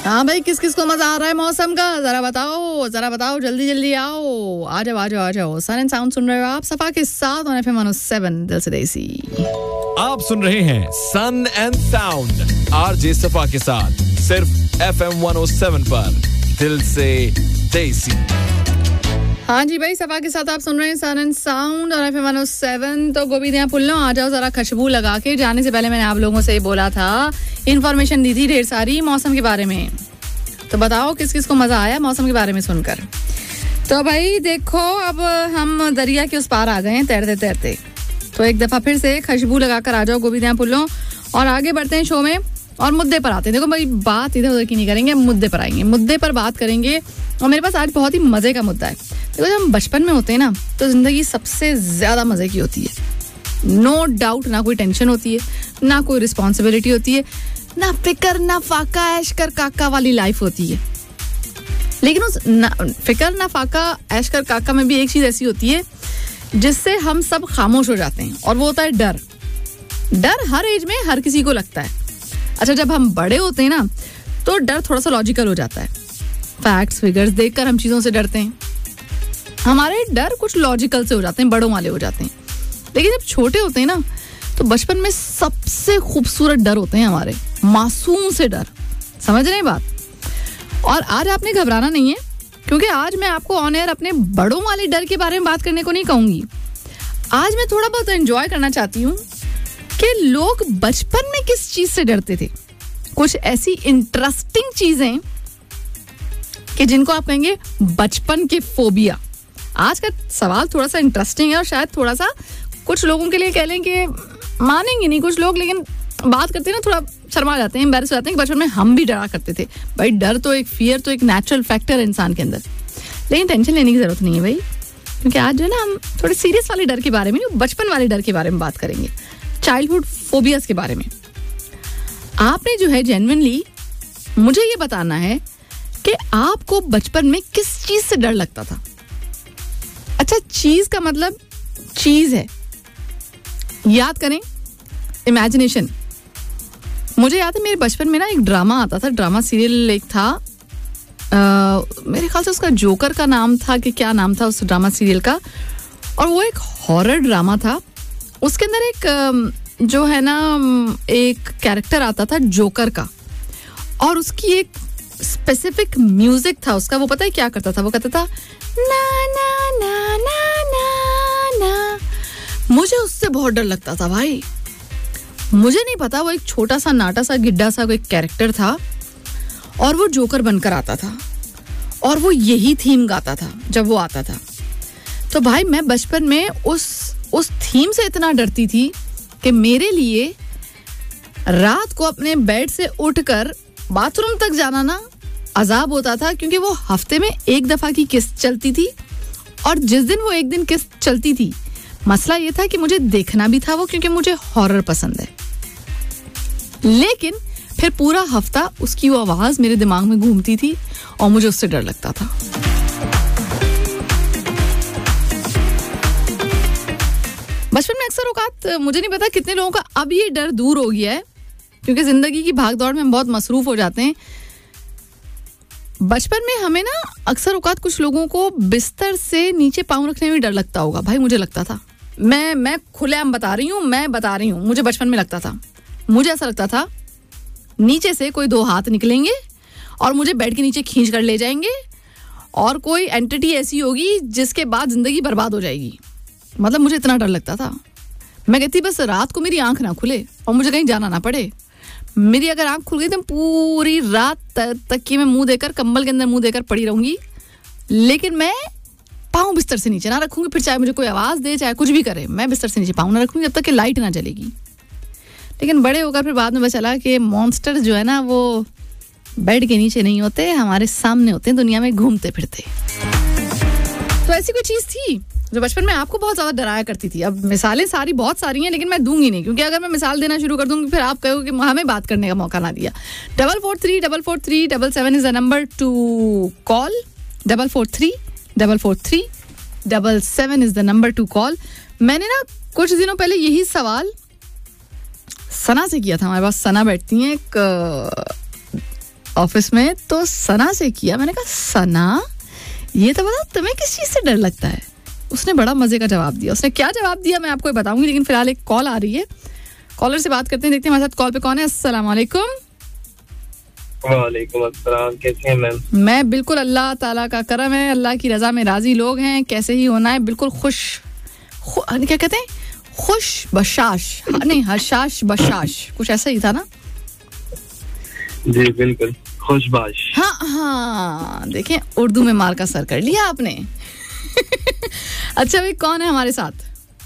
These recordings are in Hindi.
हाँ भाई, किस किस को मजा आ रहा है मौसम का, जरा बताओ, जल्दी जल्दी आओ, आ जाओ। सन एंड साउंड सुन रहे हो आप सफा के साथ ऑन FM 107 दिल से देसी। आप सुन रहे हैं सन एंड साउंड आरजे सफा के साथ सिर्फ FM 107 पर दिल से देसी। हाँ जी भाई, सफा के साथ आप सुन रहे हैं सन एंड साउंड और FM 107। तो गोविंदिया पुल्लो, आ जाओ जरा खुशबू लगा के। जाने से पहले मैंने आप लोगों से बोला था, इन्फॉर्मेशन दी थी ढेर सारी मौसम के बारे में। तो बताओ किस किस को मजा आया मौसम के बारे में सुनकर। तो भाई देखो, अब हम दरिया के उस पार आ गए हैं तैरते तैरते। तो एक दफा फिर से खुशबू लगाकर आ जाओ गोविंदिया पुल्लो, और आगे बढ़ते हैं शो में और मुद्दे पर आते हैं। देखो भाई, बात इधर उधर की नहीं करेंगे, मुद्दे पर आएंगे, मुद्दे पर बात करेंगे। और मेरे पास आज बहुत ही मजे का मुद्दा है। देखो, जब हम बचपन में होते हैं ना, तो जिंदगी सबसे ज्यादा मजे की होती है, नो डाउट। ना कोई टेंशन होती है, ना कोई रिस्पॉन्सिबिलिटी होती है, ना फिकर ना फाका, ऐश कर काका वाली लाइफ होती है। लेकिन उस फिकर ना फाका ऐश कर काका में भी एक चीज ऐसी होती है जिससे हम सब खामोश हो जाते हैं, और वो होता है डर। डर हर एज में हर किसी को लगता है। अच्छा, जब हम बड़े होते हैं ना, तो डर थोड़ा सा लॉजिकल हो जाता है। फैक्ट्स फिगर्स देखकर हम चीजों से डरते हैं, हमारे डर कुछ लॉजिकल से हो जाते हैं, बड़ों वाले हो जाते हैं। लेकिन जब छोटे होते हैं ना, तो बचपन में सबसे खूबसूरत डर होते हैं हमारे, मासूम से डर। समझ रहे हैं बात? और आज आपने घबराना नहीं है, क्योंकि आज मैं आपको ऑन एयर अपने बड़ों वाले डर के बारे में बात करने को नहीं कहूंगी। आज मैं थोड़ा बहुत एंजॉय करना चाहती हूँ कि लोग बचपन में किस चीज से डरते थे। कुछ ऐसी इंटरेस्टिंग चीजें कि जिनको आप कहेंगे बचपन के फोबिया। आज का सवाल थोड़ा सा इंटरेस्टिंग है, और शायद थोड़ा सा कुछ लोगों के लिए कह लें कि मानेंगे नहीं कुछ लोग, लेकिन बात करते हैं ना, थोड़ा शर्मा जाते हैं, एम्बैरेस हो जाते हैं कि बचपन में हम भी डरा करते थे। भाई, डर तो फियर तो एक नेचुरल फैक्टर है इंसान के अंदर। लेकिन टेंशन लेने की जरूरत नहीं है भाई, क्योंकि आज जो है ना, हम थोड़े सीरियस वाले डर के बारे में, बचपन वाले डर के बारे में बात करेंगे, चाइल्डहुड फोबियाज के बारे में। आपने जो है जेन्युइनली मुझे ये बताना है कि आपको बचपन में किस चीज से डर लगता था। अच्छा, चीज का मतलब चीज है, याद करें, इमेजिनेशन। मुझे याद है मेरे बचपन में ना एक ड्रामा आता था, ड्रामा सीरियल एक था, मेरे ख्याल से उसका जोकर का नाम था कि क्या नाम था उस ड्रामा सीरियल का, और वो एक हॉरर ड्रामा था। उसके अंदर एक जो है ना, एक कैरेक्टर आता था जोकर का, और उसकी एक स्पेसिफिक म्यूजिक था उसका। वो पता है क्या करता था? वो कहता था ना ना ना ना ना ना। मुझे उससे बहुत डर लगता था भाई। मुझे नहीं पता, वो एक छोटा सा नाटा सा गिड्डा सा कोई कैरेक्टर था, और वो जोकर बनकर आता था, और वो यही थीम गाता था जब वो आता था। तो भाई, मैं बचपन में उस थीम से इतना डरती थी कि मेरे लिए रात को अपने बेड से उठकर बाथरूम तक जाना ना अजाब होता था, क्योंकि वो हफ्ते में एक दफा की किस्त चलती थी, और जिस दिन वो एक दिन किस्त चलती थी, मसला ये था कि मुझे देखना भी था वो, क्योंकि मुझे हॉरर पसंद है। लेकिन फिर पूरा हफ्ता उसकी वो आवाज मेरे दिमाग में घूमती थी, और मुझे उससे डर लगता था। बचपन में अक्सर औकात, मुझे नहीं पता कितने लोगों का अब ये डर दूर हो गया है, क्योंकि जिंदगी की भागदौड़ में हम बहुत मसरूफ हो जाते हैं। बचपन में हमें ना अक्सर औकात कुछ लोगों को बिस्तर से नीचे पाँव रखने में डर लगता होगा। भाई, मुझे लगता था, मैं खुलेआम बता रही हूँ, मुझे बचपन में लगता था। मुझे ऐसा लगता था नीचे से कोई दो हाथ निकलेंगे और मुझे बेड के नीचे खींच कर ले जाएंगे, और कोई एंटिटी ऐसी होगी जिसके बाद जिंदगी बर्बाद हो जाएगी। मतलब मुझे इतना डर लगता था। मैं कहती बस रात को मेरी आंख ना खुले और मुझे कहीं जाना ना पड़े। मेरी अगर आंख खुल गई तो पूरी रात तकिए में मुंह देकर, कंबल के अंदर मुंह देकर पड़ी रहूंगी, लेकिन मैं पाँव बिस्तर से नीचे ना रखूंगी। फिर चाहे मुझे कोई आवाज दे, चाहे कुछ भी करे, मैं बिस्तर से नीचे पाँव ना रखूंगी जब तक कि लाइट ना जलेगी। लेकिन बड़े होकर फिर बाद में पता चला कि मॉन्स्टर जो है ना, वो बेड के नीचे नहीं होते, हमारे सामने होते हैं, दुनिया में घूमते फिरते। तो ऐसी कोई चीज थी जो बचपन में आपको बहुत ज्यादा डराया करती थी। अब मिसालें बहुत सारी हैं, लेकिन मैं दूंगी नहीं, क्योंकि अगर मैं मिसाल देना शुरू कर दूंगी फिर आप कहोगे कि हमें बात करने का मौका ना दिया। 44344377 is the number two call. 44344377 is the number two call. मैंने ना कुछ दिनों पहले यही सवाल सना से किया था। हमारे पास सना बैठती हैं एक ऑफिस में तो सना से किया। मैंने कहा सना, ये तो बता तुम्हें किस चीज से डर लगता है? उसने बड़ा मजे का जवाब दिया। उसने क्या जवाब दिया मैं आपको बताऊंगी, लेकिन फिलहाल एक कॉल आ रही है, कॉलर से बात करते हैं, देखते हैं हमारे साथ कॉल पे कौन है। अस्सलाम वालेकुम। वालेकुम अस्सलाम, कैसे हैं मैम? मैं बिल्कुल, अल्लाह ताला का करम है, अल्लाह की रजा में राजी लोग हैं, कैसे ही होना है, बिल्कुल क्या कहते हैं, खुश बशाश, नहीं हशाश बशाश, कुछ ऐसा ही था ना? जी बिल्कुल, खुशबाश। हाँ, देखें उर्दू में मार का सर कर लिया आपने। अच्छा भाई, कौन है हमारे साथ?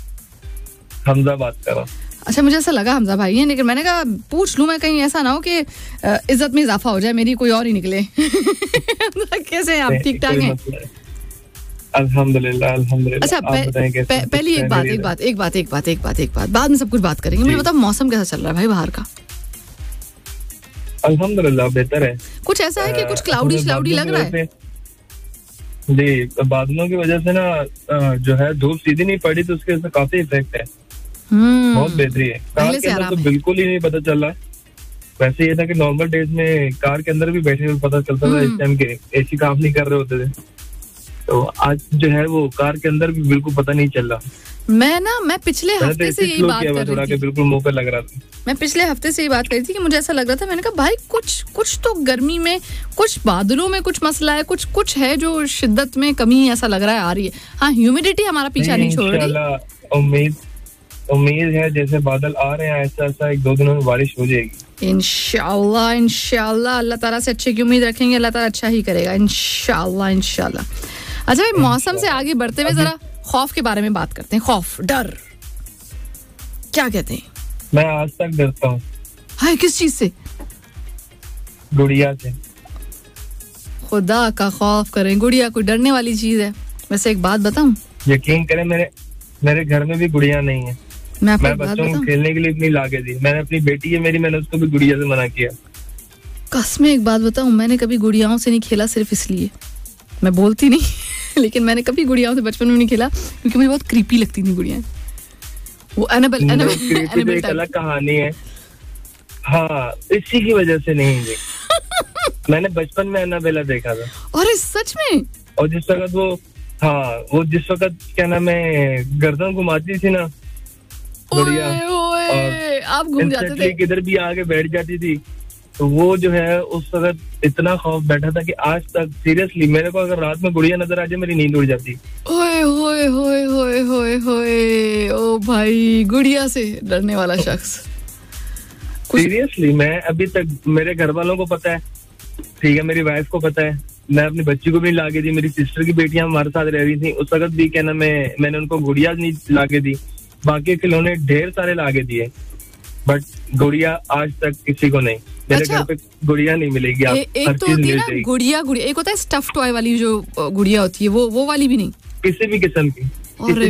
हमजा बात कर रहा हूँ। अच्छा, मुझे ऐसा लगा हमजा भाई है, लेकिन मैंने कहा पूछ लूं मैं, कहीं ऐसा ना हो कि इज्जत में इजाफा हो जाए मेरी, कोई और ही निकले। कैसे हैं आप, ठीक ठाक हैं? अल्हम्दुलिल्लाह अल्हम्दुलिल्लाह। अच्छा, पहली एक बात, बाद में सब कुछ बात करेंगे। मुझे बताओ मौसम कैसा चल रहा है भाई बाहर का? अल्हम्दुलिल्लाह बेहतर है। कुछ ऐसा है कि कुछ क्लाउडी लग रहा है? जी, बादलों की वजह से ना जो है धूप सीधी नहीं पड़ी, तो उसके काफी इफेक्ट है। बहुत बेहतरी है। कार के अंदर तो बिल्कुल ही नहीं पता चल रहा। वैसे ये था कि नॉर्मल डेज में कार के अंदर भी बैठे हुए पता चलता था इस टाइम के एसी काम नहीं कर रहे होते थे, तो आज जो है वो कार के अंदर भी बिल्कुल पता नहीं चल रहा। मैं पिछले हफ्ते से यही बात कर रही थी, बिल्कुल मुंह पे लग रहा था। मैं पिछले हफ्ते से ये बात कर रही थी कि मुझे ऐसा लग रहा था, मैंने कहा भाई कुछ तो गर्मी में, कुछ बादलों में कुछ मसला है, कुछ है जो शिद्दत में कमी ऐसा लग रहा है आ रही है। हाँ, ह्यूमिडिटी हमारा पीछा नहीं छोड़ रही। उम्मीद है जैसे बादल आ रहे हैं ऐसा 1-2 दिनों में बारिश हो जाएगी इंशाल्लाह। अल्लाह ताला से अच्छे की उम्मीद रखेंगे, अल्लाह ताला अच्छा ही करेगा इंशाल्लाह। अच्छा भाई, मौसम से आगे बढ़ते हुए जरा खौफ के बारे में बात करते हैं। खौफ, डर, क्या कहते हैं? मैं आज तक डरता हूँ। हाय, किस चीज से? गुड़िया से। खुदा का खौफ करें, गुड़िया कोई डरने वाली चीज है? वैसे एक बात बताऊं, यकीन करें मेरे घर में भी गुड़िया नहीं है। मैं बच्चों को खेलने के लिए इतनी लाके दी। मैंने अपनी बेटी है मेरी, मैंने उसको भी गुड़िया से मना किया। कसम एक बात बताऊं, मैंने कभी गुड़ियाओं से नहीं खेला, सिर्फ इसलिए, मैं बोलती नहीं लेकिन मैंने कभी गुड़ियाओं से बचपन में नहीं खेला क्योंकि मुझे बहुत क्रीपी लगती थी गुड़ियाएं। वो एनाबेल एक अलग कहानी है। हाँ, इसी की वजह से नहीं जी। मैंने बचपन में एनाबेला देखा था। अरे सच में? और जिस वक्त वो जिस वक्त क्या नाम है गर्दन घुमाती थी ना गुड़िया, और आप घूम जाते थे, किधर भी आके बैठ जाती थी, तो वो जो है उस वक्त इतना खौफ बैठा था कि आज तक सीरियसली मेरे को अगर रात में गुड़िया नजर आ जाए मेरी नींद उड़ जाती। ओए होए होए होए होए होए, ओ भाई, गुड़िया से डरने वाला शख्स। सीरियसली मैं अभी तक, मेरे घर वालों को पता है, ठीक है, मेरी वाइफ को पता है, मैं अपनी बच्ची को भी लाके दी, मेरी सिस्टर की बेटियां हमारे साथ रह रही थी, उस वक्त भी क्या नाम है मैंने उनको गुड़िया नहीं लाके दी, बाकी खिलौने ढेर सारे लाके दिए, बट गुड़िया आज तक किसी को नहीं। मेरे घर पे गुड़िया नहीं मिलेगी। एक तो होती है ना गुड़िया, एक होता है स्टफ टॉय वाली जो गुड़िया होती है, वो वाली भी नहीं, किसी भी किस्म की।